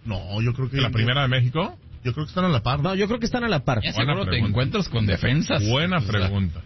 No, yo creo que... ¿La primera de México? Yo creo que están a la par. No, yo creo que están a la par. Ya seguro te encuentras con defensas. Buena pregunta.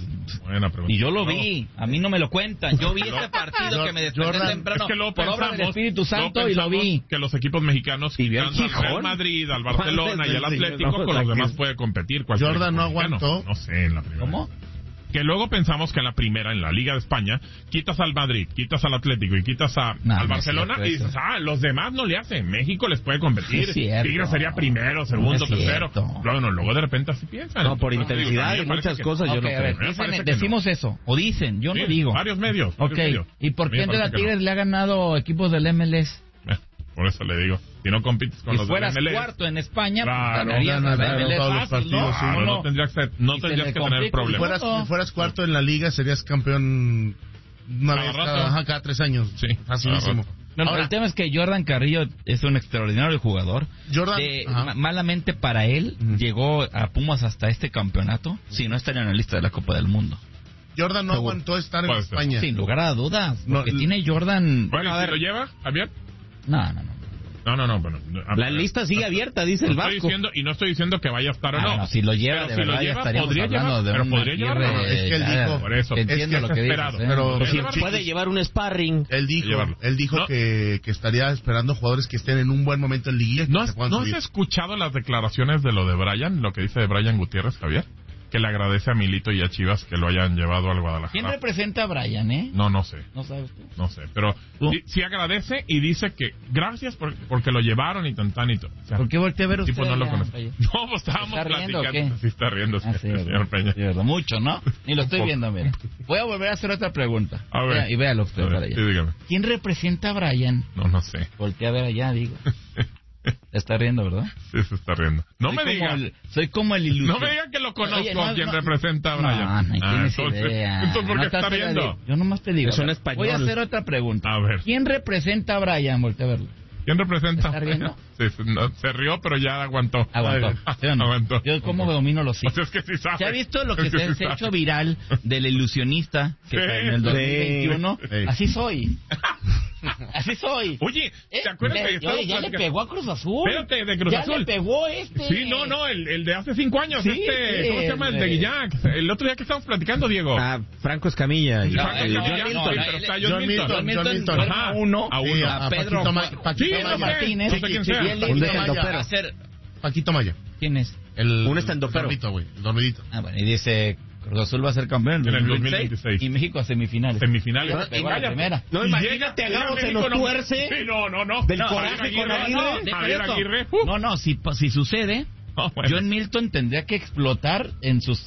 Y yo lo vi, a mí no me lo cuentan. Yo vi este partido que me desperté Jordan, temprano es que luego por obra del pensamos- Espíritu Santo luego y lo vi. pensamos que los equipos mexicanos Y vio al quitan al Real Gijón. Madrid, al Barcelona y al Atlético, No, con los demás puede competir. cualquier Jordan no equipo mexicano. aguantó. No sé, en la primera. ¿Cómo? Que luego pensamos que en la primera, en la Liga de España, quitas al Madrid, quitas al Atlético y quitas No, al no es Barcelona cierto y dices, eso. los demás no le hacen. México les puede competir. Es cierto. Tigres sería primero, segundo, No es tercero. cierto. Bueno, luego de repente así piensan. No, por Entonces, intensidad digo, y me muchas parece que cosas yo Ok, no a creo. ver, Me parece que decimos eso, o dicen, yo Sí, no digo. Varios medios. Ok, ¿y por qué entonces a Tigres le ha ganado equipos del MLS? Por eso le digo, si no compites con Si los fueras del MLS, cuarto en España, Claro, ganarías ganas, la claro, MLS todos los fácil, ¿no? partidos, sí. claro, ¿O no tendrías que, no Y se tendrías le que tener complica un problemas. poco. Si fueras cuarto en la liga, serías campeón una Cada vez rato. cada 3 años. Sí, Facilísimo. cada No, Ahora, el tema es que Jordan Carrillo es un extraordinario jugador. Jordan, ajá. Malamente para él, llegó a Pumas hasta este campeonato, si no estaría en la lista de la Copa del Mundo. Jordan no Seguro. aguantó estar en Puede ser. España. Sin lugar a dudas, porque No, tiene Jordan... Bueno, a ¿y ver, si lo lleva, Javier? no. No, bueno. La lista sigue abierta, dice el Estoy Vasco. diciendo, y no estoy diciendo que vaya a estar o Ah, no. no, si lo lleva, Pero de si lo verdad, ya lleva, estaríamos podría hablando llevar, de pero un podría llevarlo. Es que él dijo, Por eso. Entiendo Es que lo es que dices, esperado. Pero Podría si llevarlo. Puede llevar un sparring. Él Llevarlo. dijo No. que estaría esperando jugadores que estén en un buen momento en liguilla. Que ¿No se has, puedan ¿No has subir. escuchado las declaraciones de lo de Brian? Lo que dice de Brian Gutiérrez, Javier. Que le agradece a Milito y a Chivas que lo hayan llevado al ¿Quién Guadalajara. representa a Brian, No sé. No sabes tú. No sé, pero sí agradece y dice que gracias porque lo llevaron y tan y todo. O sea, ¿Por qué volteé a ver el tipo usted? no lo ya, conoce. Peña? No, pues estábamos ¿Está riendo o platicando. qué? Sí está riendo, Ah, sí, señor ¿verdad? Peña. Sí, ¿verdad? Mucho, ¿no? Ni lo Un estoy poco. viendo, mira. Voy a volver a hacer otra pregunta. A ver. Vea, y véalo usted A ver, para allá. sí, dígame. ¿Quién representa a Brian? No sé. Voltea a ver allá, digo. Está riendo, ¿verdad? Sí, se está riendo. No me Soy diga. Soy como el ilusión. No me diga que lo conozco, Oye, no, quien no. representa a Brian. No tienes entonces, idea. entonces, ¿por No qué te está hace riendo? la- Yo nomás te digo. Es un a ver, español. Voy a hacer otra pregunta. A ver. ¿Quién representa a Brian? Voltea a verlo. ¿Quién representa? ¿Está riendo? Sí, se rió, pero ya aguantó. Aguantó. ¿Sí o no? Aguantó. Yo como domino los O hijos. sea, es que sí sabe. ¿Se ha visto lo que Es se ha sí sabe. hecho viral del ilusionista que Sí. en el 2021? Sí. Así soy. Así soy. Oye, ¿te acuerdas que estábamos Oye, ya le platicando? pegó a Cruz Azul. Espérate, de Cruz ya Azul. le pegó este. Sí, no, el de hace 5 años, Sí, ¿cómo se llama? El de Guillac. El otro día que estábamos platicando, Diego. Franco Escamilla. No, Franco el Escamilla, John no, Milton, no, pero él- está John Milton. duerme Ajá. a uno, A Sí, uno. a Pedro Paquito Maya. Pedro Maya. Martínez, No sé quién sea. y él Un dice, estandopero. va a ser- Paquito Maya. ¿Quién es? Un estandopero. El dormidito, güey. El dormidito. Ah, bueno, y dice, Cruz Azul va a ser campeón En el 2026. y México a semifinales. Semifinales. Ya pegó la Vaya, primera. No, y imagínate, llega Agaro se México, lo tuerce. Sí, no. Del No, coraje Javier con Aguirre. Aguirre. Javier Aguirre. No, si sucede, Bueno. John Milton tendría que explotar en sus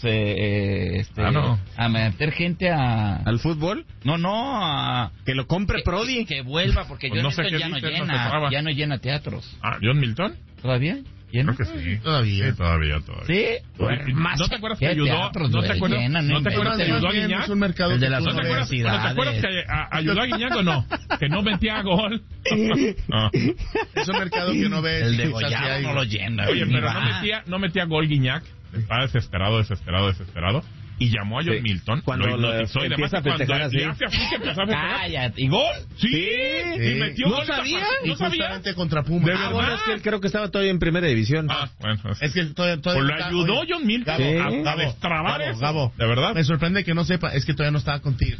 no. a meter gente ¿Al fútbol? a Que lo compre Prodi. que vuelva porque Pues John no sé Milton qué ya no dice, no se traba. ya no llena teatros. ¿John Milton? ¿Todavía? ¿Llena? Creo que sí. Todavía. Sí, todavía. Sí. ¿No te acuerdas que ¿Qué ayudó? teatros, ¿No te güey? acuerdas? Llenan, ¿No te acuerdas que inventen. ayudó a Más bien, Guiñac? es un mercado El de que las tú ¿No te no acuerdas, ves. ¿no te acuerdas que ayudó a Guiñac o no? Que no metía gol. No. Es un mercado que no ves. El de quizás sí Goyado hay. no lo llena. Oye, ni pero va. no metía gol Guiñac. Estaba desesperado. Y llamó a John Sí. Milton. Cuando lo hipnotizó y demás. empieza a festejar Cuando así. le hace así que empezó a festejar. Cállate. ¿Y gol? Sí. Sí. Y metió ¿No gol. sabía? Y ¿No sabía? justamente contra Pumas. ¿De Ah, verdad? bueno, es que él creo que estaba todavía en primera división. Bueno. Es que todavía Pues le está- ayudó oye, John Milton Gabo, a destrabar Gabo, eso. Gabo. ¿De verdad? Me sorprende que no sepa, es que todavía no estaba contigo.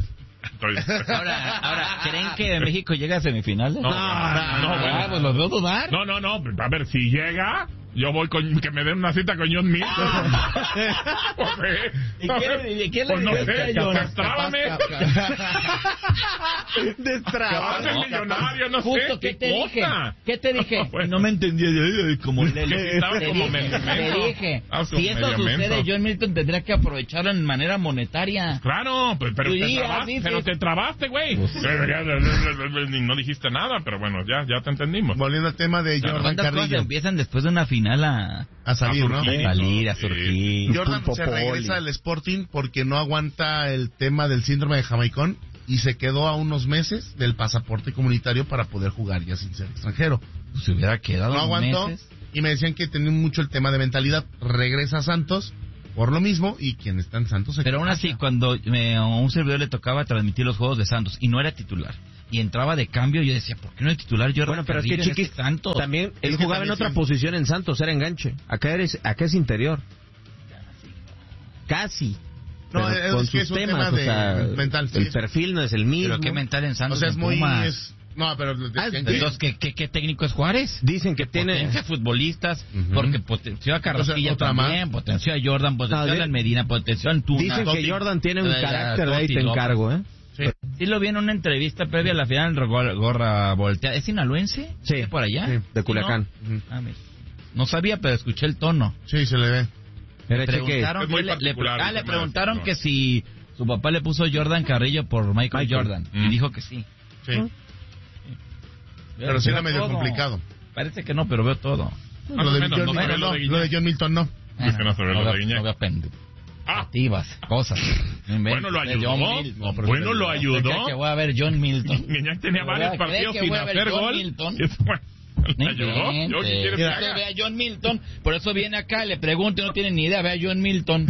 Ahora, ¿creen que México llega a semifinales? No, bueno. Pues los veo dudar. No. A ver, si llega, yo voy con que me den una cita con John Milton. ¿Y quién le Pues no dice sé, a John? destrábame. Destrabado. Capaz el millonario, no Justo, sé. ¿qué te dije? cosa? ¿Qué te dije? Bueno. No me entendí. Como Lele. Estaba Te como dije, medio te menso. dije. Estaba como Si eso medio sucede, menso. John Milton tendría que aprovecharlo en manera monetaria. Claro, pero Sí, te trabaste, así, pero sí. te trabaste, güey. No dijiste nada, pero bueno, ya te entendimos. Volviendo al tema de Jordan ¿Cuántas cosas Carrillo. empiezan después de una final a salir, ¿no? surgir, salir, a Sí. surgir? Jordan Pulpo se Poli. regresa al Sporting porque no aguanta el tema del síndrome de Jamaicón y se quedó a unos meses del pasaporte comunitario para poder jugar ya sin ser extranjero. Se hubiera quedado No aguantó meses. y me decían que tenía mucho el tema de mentalidad. Regresa a Santos por lo mismo y quien está en Santos se Pero aún queda. así, cuando a un servidor le tocaba transmitir los juegos de Santos y no era titular, y entraba de cambio. Y yo decía, ¿por qué no es titular Jordan Bueno, pero es que Carrillo en Chiquis, este Santos? también él Es que jugaba en también otra siempre- posición en Santos, era enganche. Acá es interior. Casi. No, Pero es con que sus es un temas, tema o sea, de mental, sí. el perfil no es el mismo. Pero qué mental en O Santos. sea, es en muy... Pumas. No, pero... Entonces, ¿qué técnico es Juárez? Dicen que tiene... Potencia futbolistas, Ujú. porque potenció a Carrasquilla otra también, potenció a Jordan, potenció No, a Medina, potenció a Antuna. Dicen que Jordan tiene un Ya, carácter de ahí, Totti, te López. encargo, ¿eh? Sí. Sí lo vi en una entrevista previa a la final, gorra volteada. ¿Es sinaloense? Sí. ¿De por allá? Sí, de Culiacán. Ujú. Ah, mira. No sabía, pero escuché el tono. Sí, se le ve. Era cheque. Preguntaron, Es muy le particular el tema preguntaron de que si su papá le puso Jordan Carrillo por Michael Jordan. Y dijo que sí. Sí. Pero sí era Veo medio todo. complicado. Parece que no, pero veo todo. Más Lo o de menos, John no Milton sabe lo no. de Lo de Guiñac. John Milton no. Es que no sabe lo de veo, Guiñac. no veo Ah, activas, cosas. No inventes. bueno, lo De ayudó. John Milton. Bueno, lo ¿Usted ayudó. cree que voy a ver John Milton? Guiñac tenía varios ¿Cree partidos que sin voy a ver hacer John gol. Milton? Y eso, bueno, ¿le No ayudó? inventes. Yo, ¿qué quieres que Usted haga? ve a John Milton, por eso viene acá, le pregunto y no tiene ni idea, ve a John Milton.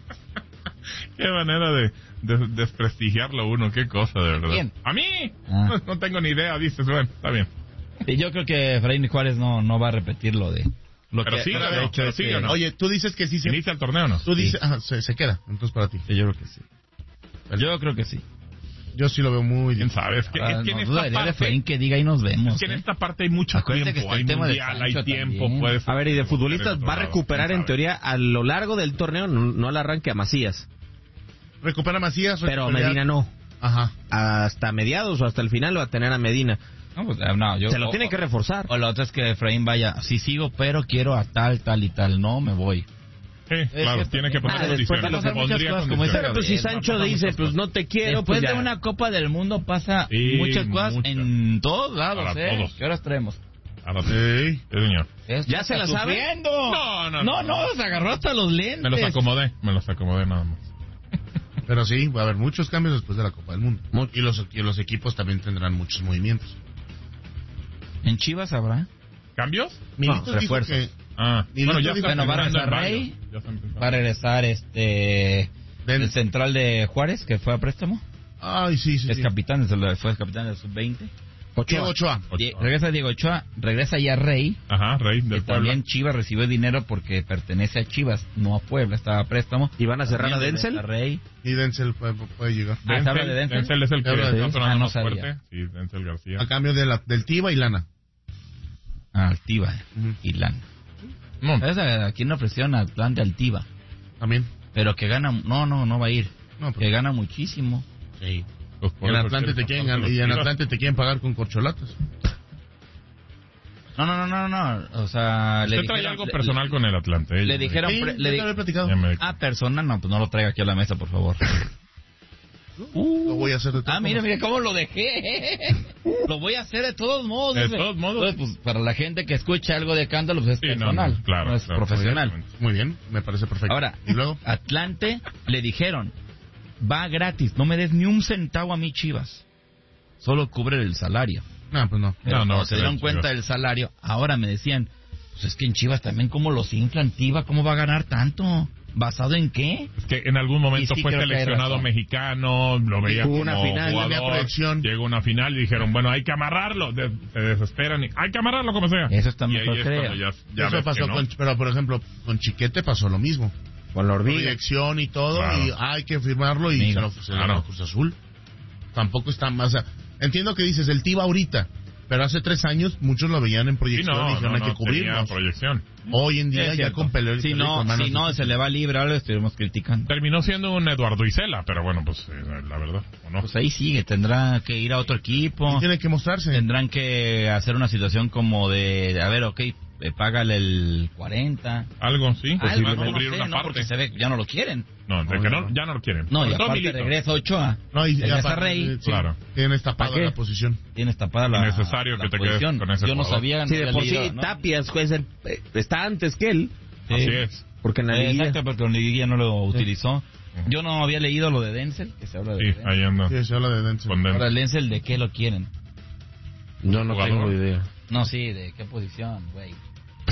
Qué manera de desprestigiarlo uno, qué cosa, de verdad. ¿Quién? ¿A mí? Ah. No tengo ni idea, dices, bueno, está bien. Y yo creo que Efraín Juárez no va a repetir lo de... Lo Pero que sigue, ha ¿no? hecho Pero este- sigue, ¿o no? Oye, tú dices que sí se... ¿Inicia el torneo o no? Tú dices... Ajá, se queda. Entonces para ti. Sí, yo creo que sí. Yo creo que sí. Yo sí lo veo muy ¿Quién difícil. sabe? Es que en No esta dudaría de parte... Efraín que diga y nos vemos. Es que en ¿eh? esta parte hay mucho Acuérdate que tiempo, está hay el tema de mundial, hay Sancho tiempo, también. puedes... A ver, y de futbolistas va a recuperar en teoría a lo largo del torneo, no al arranque a Macías. Recupera Macías. Pero recupera- Medina no. Ajá. Hasta mediados o hasta el final va a tener a Medina. No, pues, no, yo, Se lo tiene que reforzar. O la otra es que Efraín vaya, sí sigo, pero quiero a tal y tal. No, me voy. Sí, claro, que tiene que poner después de condiciones. los- muchas Pondría cosas, como dice condiciones. Pero pues si Gabriel, Sancho pasan dice, muchas pues cosas. no te quiero, Después pues ya. de una Copa del Mundo pasa Sí, muchas cosas muchas. en todos lados, Para todos. ¿Qué horas traemos? Ahora sí, Sí. sí, señor. ¿Ya se la sabe? sufriendo. No, se agarró hasta los lentes. Me los acomodé nada más. Pero sí, va a haber muchos cambios después de la Copa del Mundo. Mucho. Y los equipos también tendrán muchos movimientos. En Chivas habrá. ¿Cambios? Militos dijo refuerzos. que... Ah, Y bueno, Lito ya dijo- está Bueno, va a pensando en regresar varios. Rey. Ya están pensando. Va a regresar Del- el central de Juárez, que fue a préstamo. Ay, sí, sí, Es sí. capitán, fue capitán del sub-20. Diego Ochoa. Regresa Diego Ochoa, regresa ya Rey. Ajá, Rey Que del Puebla. también Chivas recibió dinero porque pertenece a Chivas, no a Puebla, estaba a préstamo. ¿Y van a cerrar a También Denzel? regresa Rey. Y Denzel puede llegar. ¿se habla de Denzel? Denzel es el que Habla de está Denzel. sonando No más sabía. fuerte. Sí, Denzel García. A cambio del Tiva y Lana. Altiva Ujú. y Lana. No, ¿Sabes a quién le ofrecieron al plan de Altiva? También. Pero que gana, no va a ir. No, Que pero... gana muchísimo. Sí. pues por En eso Atlante te quieren pasar y en los Atlante te quieren pagar con corcholatas. No. O sea, Usted trae algo personal con el Atlante. le dijeron, Sí, pre- ya le te di- había platicado. Ya me- persona, no, pues no lo traiga aquí a la mesa, por favor. Lo voy a hacer de todas Mira formas. cómo lo dejé. Lo voy a hacer de todos modos. De dice. todos modos. Entonces, pues, para la gente que escucha algo de cántalo, pues es Sí, no, personal. no, claro, no es claro, profesional. evidentemente. Muy bien, me parece perfecto. Ahora, ¿Y luego? Atlante le dijeron, va gratis, no me des ni un centavo a mí, Chivas. Solo cubre el salario. No, pues no. Pero No, cuando no, se que dieron Chivas. cuenta del salario, ahora me decían, pues es que en Chivas también cómo los inflan, Tiva, ¿cómo va a ganar tanto? ¿Basado en qué? Es que en algún momento Y sí, fue creo que hay seleccionado razón. mexicano, lo veía Jugó como una final, jugador, tenía proyección. llegó a una final y dijeron, bueno, hay que amarrarlo, se desesperan y hay que amarrarlo como sea. Eso está Y mejor, ahí es creo. cuando ya Eso ves pasó que no. pero por ejemplo, con Chiquete pasó lo mismo. Con la hormiga. Proyección y todo, Claro. y hay que firmarlo y Amigo. se lo Claro. dio Cruz Azul. Tampoco está más... entiendo que dices el Tiva ahorita, pero hace 3 años muchos lo veían en Sí, proyección y dijeron hay que tenía cubrirlo. proyección. Hoy en día Es ya cierto. con Pelé Si no se le va libre, ahora lo estuvimos criticando. Terminó siendo un Eduardo Isela, pero bueno, pues la verdad, ¿o no? Pues ahí sigue, tendrá que ir a otro equipo, tiene que mostrarse. tendrán que hacer una situación como de, a ver, ok, págale el 40. Algo, sí. Algo, Va a no cubrir sé, una no, parte. porque se ve que ya no lo quieren. No, de que no, ya no lo quieren. No, y Sobre todo aparte Milito. regresa Ochoa, No, y regresa aparte, Rey, sí, Claro. tienes tapada ¿Para qué? la posición. tienes tapada la Innecesario la que te quedes posición. con ese Yo no jugador. sabía, Sí, no de había por sí, leído, ¿no? Tapias pues, está antes que él. Sí. Así es. Porque en la liguilla... Exacto, porque en Liguilla no lo utilizó. Yo no había leído lo de Denzel, que se habla de Sí, Denzel. ahí anda. Sí, se habla de Denzel. Con Denzel. Ahora, el Denzel, ¿de qué lo quieren? Yo no Jugador. tengo idea. No, sí, ¿de qué posición, güey?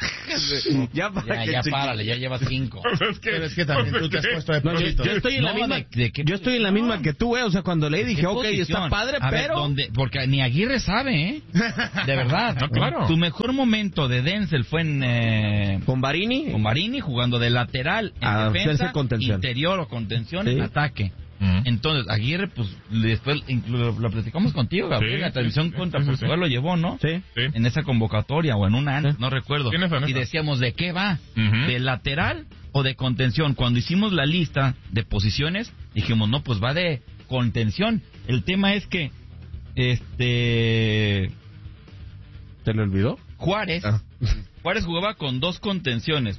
Ya párale, ya llevas 5. Pero es que también tú te has puesto de propósito. Yo estoy en la misma. Yo estoy en la misma que tú, O sea, cuando leí dije, ok, está padre, pero. Porque ni Aguirre sabe, ¿eh? De verdad. No, claro. Tu mejor momento de Denzel fue en. Con Barini. Con Barini jugando de lateral en defensa, contención. Interior o contención, Sí. en ataque. Entonces, Aguirre, pues, después lo platicamos contigo, Gabriel, la televisión contra Portugal lo llevó, ¿no? Sí. En esa convocatoria o en una antes, no recuerdo. Y decíamos, ¿de qué va? ¿De lateral o de contención? Cuando hicimos la lista de posiciones, dijimos, no, pues va de contención. El tema es que, ¿te lo olvidó? Juárez jugaba con 2 contenciones,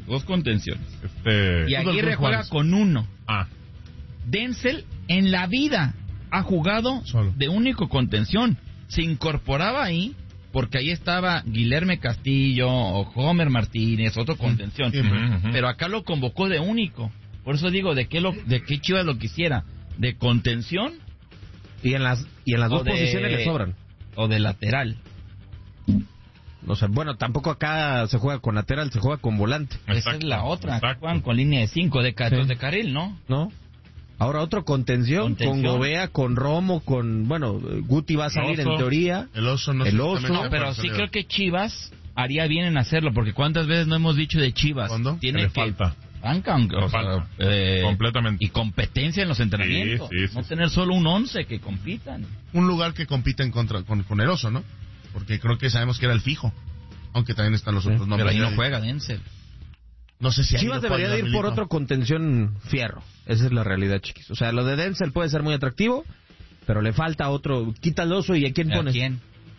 y Aguirre juega con 1. Denzel en la vida ha jugado solo, de único contención. Se incorporaba ahí porque ahí estaba Guilherme Castillo o Homer Martínez, otro contención. Pero acá lo convocó de único. Por eso digo, ¿de qué Chivas lo quisiera? ¿De contención? Y en las dos posiciones le sobran. O de lateral. O sea, bueno, tampoco acá se juega con lateral, se juega con volante. Esa es la otra. Juegan con línea de 5, de carril, ¿no? ¿No? Ahora otro contención, con Gobea, con Romo, con... Bueno, Guti va a salir en teoría. El Oso no. No, pero sí creo que Chivas haría bien en hacerlo, porque ¿cuántas veces no hemos dicho de Chivas? ¿Cuándo? Tiene falta. Completamente. Y competencia en los entrenamientos. Sí. No tener solo un 11 que compitan. Un lugar que compiten con el Oso, ¿no? Porque creo que sabemos que era el fijo. Aunque también están los otros nombres. Pero ahí no juega Denzel. No sé si Chivas debería de ir por otro contención fierro. Esa es la realidad, chiquis. O sea, lo de Denzel puede ser muy atractivo, pero le falta otro. Quita el Oso y ¿a quién pones? ¿A quién?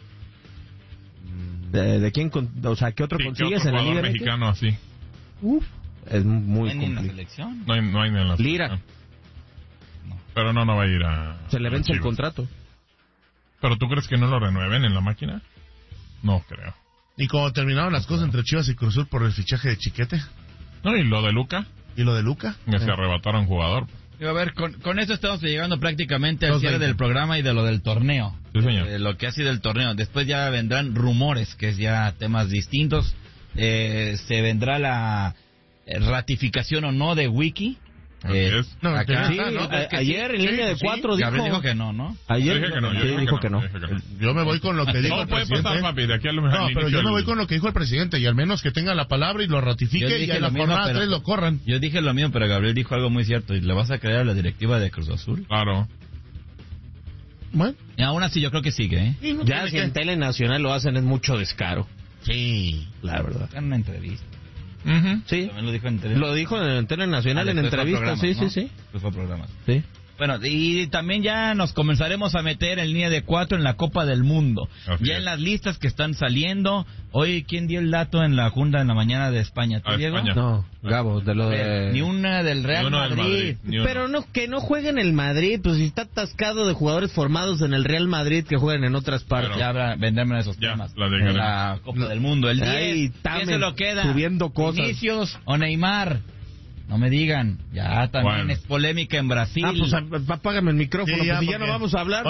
¿De quién? O sea, ¿qué otro consigues en la Liga mexicano así? Es muy complicado. ¿En la selección? No hay ni en la selección. Lira. No. Pero no va a ir a... Se le vence el contrato. ¿Pero tú crees que no lo renueven en la máquina? No creo. ¿Y cómo terminaron las cosas entre Chivas y Cruz Azul por el fichaje de Chiquete? No, y lo de Luca. ¿Y lo de Luca? Que se arrebataron jugador. A ver, con esto estamos llegando prácticamente al cierre del programa y de lo del torneo. Sí, señor. Lo que ha sido el torneo. Después ya vendrán rumores, que es ya temas distintos. Se vendrá la ratificación o no de Wiki. No, acá, sí, ¿no? Ayer en línea de 4 dijo... Gabriel dijo que no. Ayer dijo que no. Yo me voy con lo que dijo el presidente. Pasar, papi, de aquí no, pero yo me voy con lo que dijo el presidente, y al menos que tenga la palabra y lo ratifique y en la jornada 3 lo corran. Yo dije lo mismo, pero Gabriel dijo algo muy cierto. ¿Y le vas a creer a la directiva de Cruz Azul? Claro. Bueno. Y aún así yo creo que sigue, ¿eh? No ya si en Tele Nacional lo hacen es mucho descaro. Sí, la verdad. En una entrevista. Sí. También lo dijo en Tele. Lo dijo en Tele Nacional en entrevistas, sí. Fue programa. Sí. Bueno, y también ya nos comenzaremos a meter en línea de 4 en la Copa del Mundo. Ya en las listas que están saliendo. Hoy, ¿quién dio el dato en la Junta en la mañana de España? ¿Tú, Diego? España. No, Gabo, de lo de... Ni una del Real Madrid. Pero no, que no jueguen en el Madrid, pues si está atascado de jugadores formados en el Real Madrid que jueguen en otras partes. Ya habrá, vendrán esos temas. La Copa del Mundo. El 10, ¿quién se lo queda? Subiendo cosas. Vinicius o Neymar. No me digan, ya también es polémica en Brasil. Pues apágame el micrófono, sí, pues ya no vamos a hablar.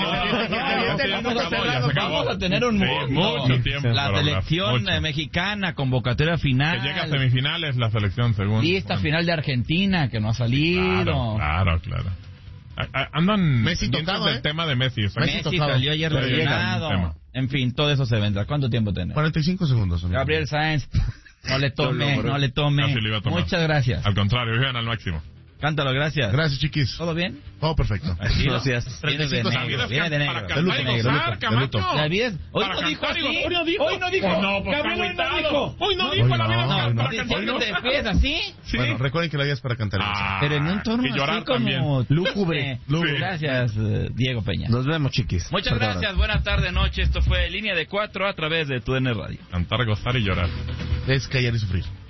Vamos a tener un mucho tiempo. La selección mexicana, convocatoria final. Que llega a semifinales la selección, según. Y esta final de Argentina, que no ha salido. Claro. Andan Messi tocado, del tema de Messi. Messi salió ayer lesionado. En fin, todo eso se vendrá. ¿Cuánto tiempo tenemos? 45 segundos. Amigo. Gabriel Sáenz. No le tome. Muchas gracias. Al contrario, vivan al máximo. Cántalo, gracias. Gracias, chiquis. ¿Todo bien? Todo perfecto. Gracias. Viene de negro. De luto. Hoy no dijo así. Hoy no dijo. Gabriel hoy no dijo la vida para cantar. ¿Hoy no te despides así? Bueno, recuerden que la vida es para cantar. Pero en un tono así como lúgubre. Gracias, Diego Peña. Nos vemos, chiquis. Muchas gracias. Buena tarde, noche. Esto fue Línea de 4 a través de TUDN Radio. Cantar, gozar y llorar. Es callar y sufrir.